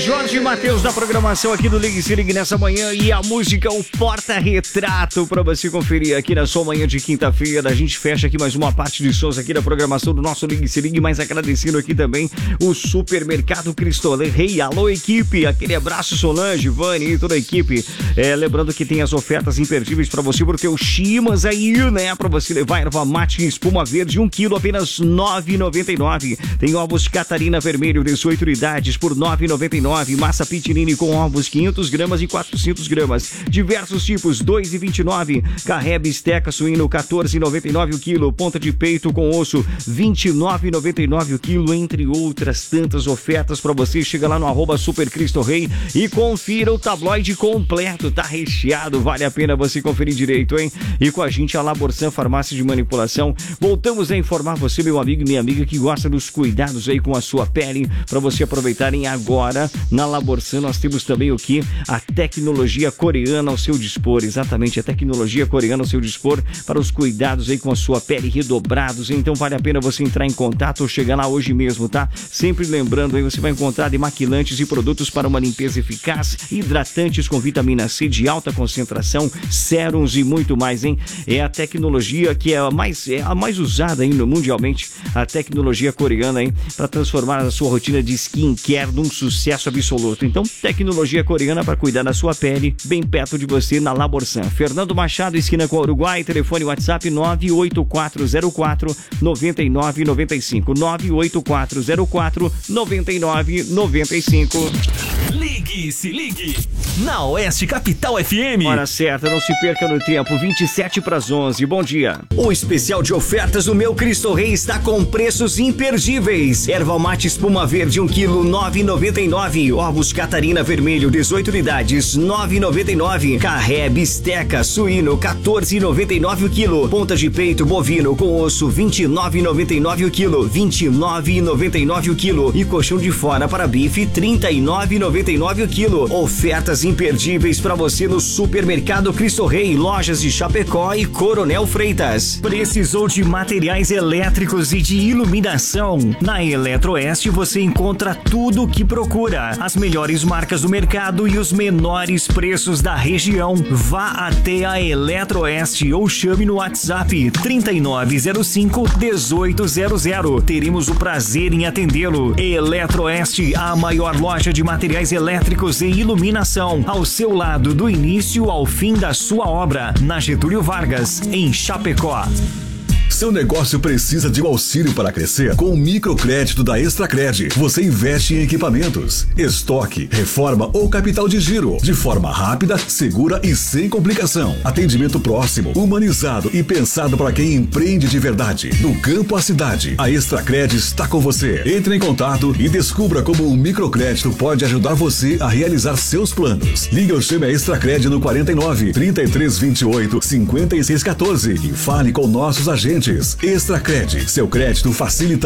Jorge e Matheus da programação aqui do Ligue Se Ligue nessa manhã e a música O Porta-Retrato pra você conferir aqui na sua manhã de quinta-feira. A gente fecha aqui mais uma parte de sons aqui da programação do nosso Ligue Se Ligue, mas agradecendo aqui também o Supermercado Cristo Rei. Alô, equipe, aquele abraço, Solange, Vani e toda a equipe. Lembrando que tem as ofertas imperdíveis pra você pro teu Chimas aí, né? Pra você levar erva mate em espuma verde, 1 quilo, apenas R$ 9,99. Tem ovos Catarina Vermelho, 18 unidades por R$ 9,99. Massa Pitinini com ovos 500 gramas e 400 gramas. Diversos tipos, R$ 2,29. Carré bisteca suíno, R$ 14,99 o quilo. Ponta de peito com osso, R$ 29,99 o quilo. Entre outras tantas ofertas para você. Chega lá no @SuperCristoRei e confira o tabloide completo. Tá recheado, vale a pena você conferir direito, hein? E com a gente a Laborsan Farmácia de Manipulação. Voltamos a informar você, meu amigo e minha amiga, que gosta dos cuidados aí com a sua pele, para você aproveitarem agora. Na Laborsan nós temos também o que? A tecnologia coreana ao seu dispor. Exatamente, a tecnologia coreana ao seu dispor para os cuidados aí com a sua pele redobrados. Então vale a pena você entrar em contato ou chegar lá hoje mesmo, tá? Sempre lembrando aí, você vai encontrar demaquilantes e produtos para uma limpeza eficaz, hidratantes com vitamina C de alta concentração, sérums e muito mais, hein? É a tecnologia que é a mais usada ainda mundialmente, a tecnologia coreana, hein? Para transformar a sua rotina de skincare num sucesso absoluto. Então, tecnologia coreana para cuidar da sua pele, bem perto de você na Laborsan. Fernando Machado, esquina com o Uruguai, telefone WhatsApp 98404-9995. 98404-9995. Ligue Se Ligue na Oeste Capital FM. Hora certa, não se perca no tempo, 27 para as 11. Bom dia. O especial de ofertas do meu Cristo Rei está com preços imperdíveis. Erva mate espuma verde, 1 quilo, R$ 9,99. Ovos Catarina Vermelho, 18 unidades, R$ 9,99. Carré bisteca suíno, R$ 14,99 o quilo. Ponta de peito bovino com osso, R$ 29,99 o quilo. R$ 29,99 o quilo. E colchão de fora para bife, R$ 39,99 o quilo. Ofertas imperdíveis para você no Supermercado Cristo Rei, lojas de Chapecó e Coronel Freitas. Precisou de materiais elétricos e de iluminação? Na Eletroeste você encontra tudo o que procura. As melhores marcas do mercado e os menores preços da região. Vá até a Eletroeste ou chame no WhatsApp 3905-1800. Teremos o prazer em atendê-lo. Eletroeste, a maior loja de materiais elétricos e iluminação, ao seu lado do início ao fim da sua obra, na Getúlio Vargas, em Chapecó. Seu negócio precisa de um auxílio para crescer? Com o microcrédito da Extracred, você investe em equipamentos, estoque, reforma ou capital de giro, de forma rápida, segura e sem complicação. Atendimento próximo, humanizado e pensado para quem empreende de verdade. Do campo à cidade, a Extracred está com você. Entre em contato e descubra como o microcrédito pode ajudar você a realizar seus planos. Ligue ou chame a Extracred no 49 3328 5614 e fale com nossos agentes. Extracred, seu crédito facilita